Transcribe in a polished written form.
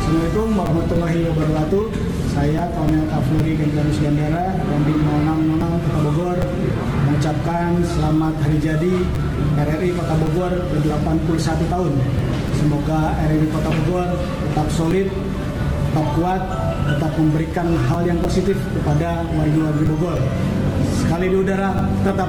Assalamualaikum warahmatullahi wabarakatuh. Saya Kolonel Kavleri Generalis Gandara, Dandim 0606 Kota Bogor, mengucapkan selamat hari jadi RRI Kota Bogor ke-81 tahun. Semoga RRI Kota Bogor tetap solid, tetap kuat, tetap memberikan hal yang positif kepada warga-warga Bogor. Sekali di udara, tetap